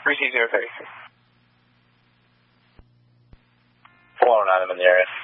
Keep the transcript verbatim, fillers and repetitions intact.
three C zero thirty. four oh nine, I'm in the area.